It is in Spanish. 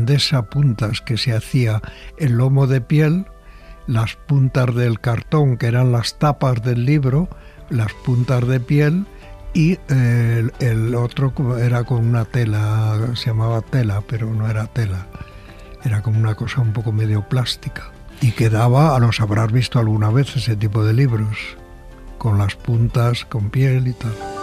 de puntas que se hacía el lomo de piel, las puntas del cartón, que eran las tapas del libro, las puntas de piel, y el otro era con una tela, se llamaba tela, pero no era tela, era como una cosa un poco medio plástica. Y quedaba, los habrás visto alguna vez, ese tipo de libros, con las puntas, con piel y tal.